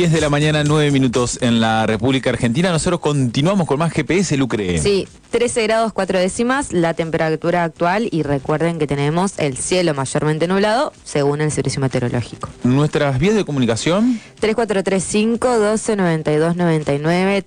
10 de la mañana, 9 minutos en la República Argentina. Nosotros continuamos con más GPS, Lucre. Sí, 13 grados 4 décimas la temperatura actual y recuerden que tenemos el cielo mayormente nublado según el servicio meteorológico. Nuestras vías de comunicación. 3435-1292-99,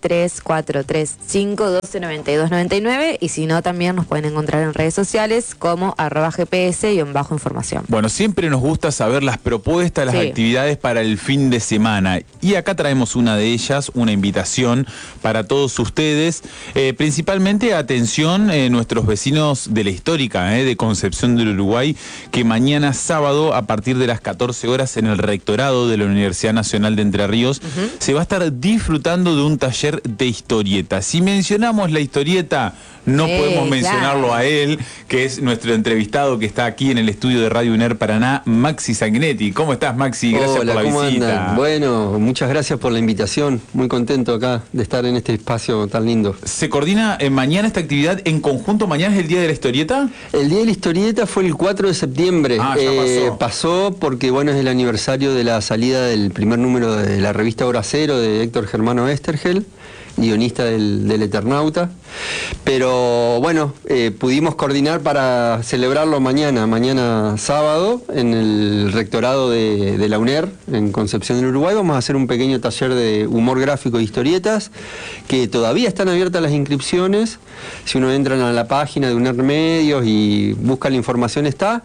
3435-1292-99 y si no también nos pueden encontrar en redes sociales como @GPS_información. Bueno, siempre nos gusta saber las propuestas, las actividades para el fin de semana y acá traemos una de ellas, una invitación para todos ustedes, principalmente atención nuestros vecinos de la histórica, de Concepción del Uruguay, que mañana sábado a partir de las 14 horas en el rectorado de la Universidad Nacional de Entre Ríos se va a estar disfrutando de un taller de historieta. Si mencionamos la historieta, no podemos mencionarlo a él, que es nuestro entrevistado que está aquí en el estudio de Radio UNER Paraná, Maxi Sanguinetti. ¿Cómo estás, Maxi? Gracias por la visita. Andan? Bueno, muchas gracias por la invitación. Muy contento acá de estar en este espacio tan lindo. ¿Se coordina mañana esta actividad en conjunto? ¿Mañana es el Día de la Historieta? El Día de la Historieta fue el 4 de septiembre. Ah, ya pasó. Pasó porque, bueno, es el aniversario de la salida del primer número de la revista Hora Cero de Héctor Germano Estergel, guionista del Eternauta. Pero bueno, pudimos coordinar para celebrarlo mañana sábado, en el rectorado de la UNER, en Concepción del Uruguay. Vamos a hacer un pequeño taller de humor gráfico e historietas, que todavía están abiertas las inscripciones. Si uno entra a la página de UNER Medios y busca la información, está.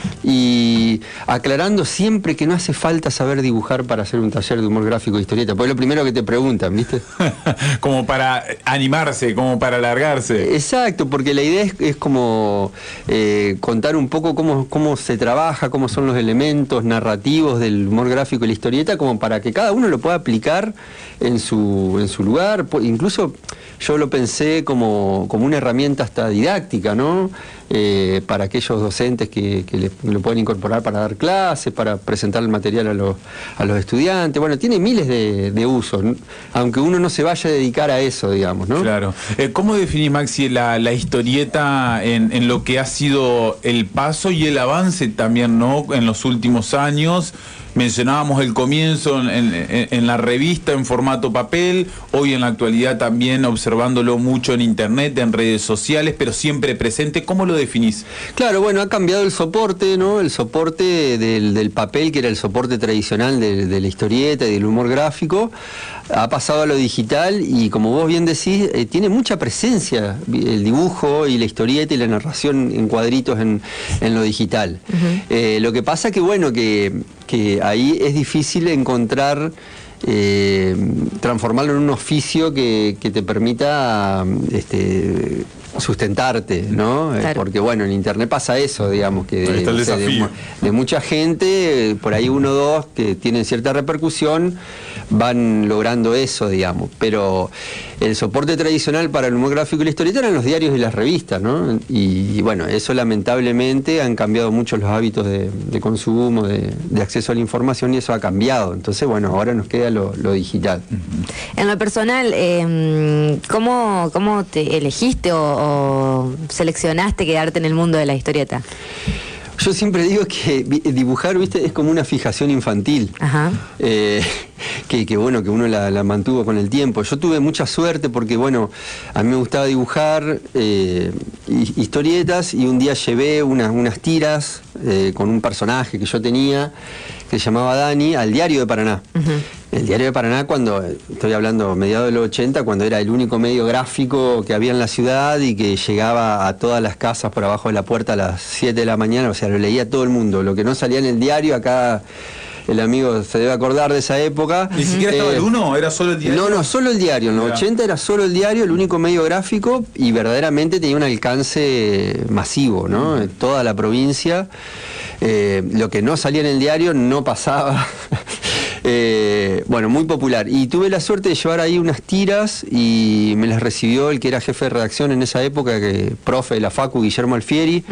Y aclarando siempre que no hace falta saber dibujar para hacer un taller de humor gráfico e historieta, porque es lo primero que te preguntan, ¿viste? Como para animarse, como para alargarse. Exacto, porque la idea es como contar un poco cómo se trabaja, cómo son los elementos narrativos del humor gráfico y la historieta, como para que cada uno lo pueda aplicar en su lugar. Incluso yo lo pensé como una herramienta hasta didáctica, ¿no? Para aquellos docentes que lo pueden incorporar para dar clases, para presentar el material a los estudiantes. Bueno, tiene miles de usos, ¿no? Aunque uno no se vaya a dedicar a eso, digamos, ¿no? Claro. ¿Cómo definís, Maxi, la historieta en lo que ha sido el paso y el avance también, ¿no? En los últimos años. Mencionábamos el comienzo en la revista en formato papel, hoy en la actualidad también observándolo mucho en internet, en redes sociales, pero siempre presente. ¿Cómo lo definís? Claro, bueno, ha cambiado el soporte, ¿no? El soporte del papel, que era el soporte tradicional de la historieta y del humor gráfico, ha pasado a lo digital y, como vos bien decís, tiene mucha presencia el dibujo y la historieta y la narración en cuadritos en lo digital. Lo que pasa que, bueno, que ahí es difícil encontrar, transformarlo en un oficio que te permita sustentarte, ¿no? Claro. Porque, bueno, en internet pasa eso, digamos, que Ahí está el desafío. de mucha gente, por ahí uno o dos que tienen cierta repercusión, van logrando eso, digamos. Pero el soporte tradicional para el humor gráfico y la historieta eran los diarios y las revistas, ¿no? Y bueno, eso lamentablemente han cambiado mucho los hábitos de consumo, de acceso a la información, y eso ha cambiado. Entonces, bueno, ahora nos queda lo digital. En lo personal, ¿cómo te elegiste o seleccionaste quedarte en el mundo de la historieta? Yo siempre digo que dibujar, ¿viste?, es como una fijación infantil. Ajá. Que bueno, que uno la mantuvo con el tiempo. Yo tuve mucha suerte porque, bueno, a mí me gustaba dibujar historietas, y un día llevé unas tiras con un personaje que yo tenía, que se llamaba Dani, al Diario de Paraná. El Diario de Paraná, cuando estoy hablando mediados de los 80, cuando era el único medio gráfico que había en la ciudad y que llegaba a todas las casas por abajo de la puerta a las 7 de la mañana, o sea, lo leía todo el mundo. Lo que no salía en el diario, acá el amigo se debe acordar de esa época. ¿Ni siquiera estaba el uno? ¿Era solo el diario? No, solo el diario. En los 80 era solo el diario, el único medio gráfico, y verdaderamente tenía un alcance masivo, ¿no? En toda la provincia. Lo que no salía en el diario no pasaba. Bueno, muy popular. Y tuve la suerte de llevar ahí unas tiras y me las recibió el que era jefe de redacción en esa época, profe de la Facu, Guillermo Alfieri,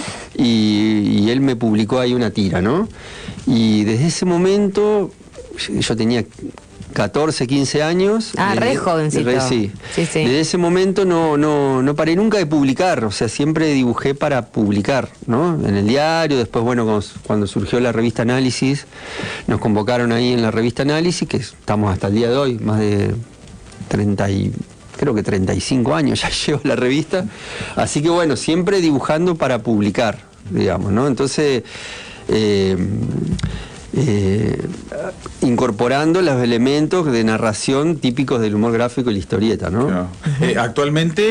y él me publicó ahí una tira, ¿no? Y desde ese momento yo tenía 14, 15 años. Re jovencito. Sí. Sí. Desde ese momento no paré nunca de publicar, o sea, siempre dibujé para publicar, ¿no? En el diario, después, bueno, cuando surgió la revista Análisis, nos convocaron ahí en la revista Análisis, que estamos hasta el día de hoy, más de 35 años ya llevo la revista, así que bueno, siempre dibujando para publicar, digamos, ¿no? Entonces, incorporando los elementos de narración típicos del humor gráfico y la historieta, ¿no? Actualmente